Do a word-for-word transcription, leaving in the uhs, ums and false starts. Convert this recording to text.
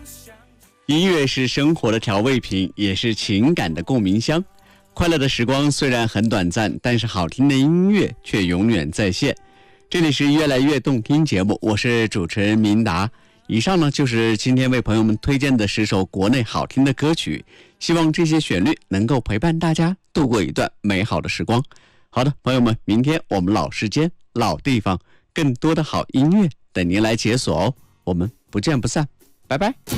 音乐是生活的调味品，也是情感的共鸣箱。快乐的时光虽然很短暂，但是好听的音乐却永远在线。这里是越来越动听节目，我是主持人明达。以上呢就是今天为朋友们推荐的十首国内好听的歌曲，希望这些旋律能够陪伴大家度过一段美好的时光。好的，朋友们，明天我们老时间、老地方，更多的好音乐等您来解锁哦。我们不见不散，拜拜。